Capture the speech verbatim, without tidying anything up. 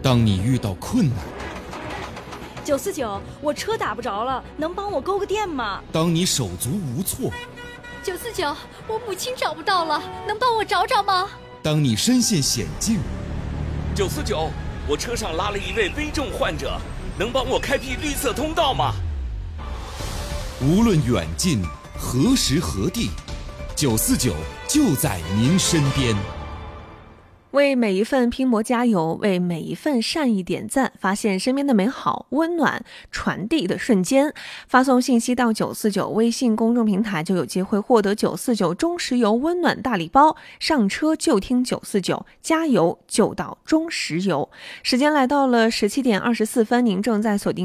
当你遇到困难， 九四九，我车打不着了，能帮我勾个电吗？ 当你手足无措， 九四九，我母亲找不到了，能帮我找找吗？ 当你身陷险境， 九四九，我车上拉了一位危重患者，能帮我开辟绿色通道吗？ 无论远近，何时何地，九四九就在您身边。 为每一份拼搏加油，为每一份善意点赞，发现身边的美好温暖传递的瞬间。发送信息到九四九微信公众平台，就有机会获得九四九中石油温暖大礼包，上车就听九四九，加油就到中石油。时间来到了十七点二十四分，您正在锁定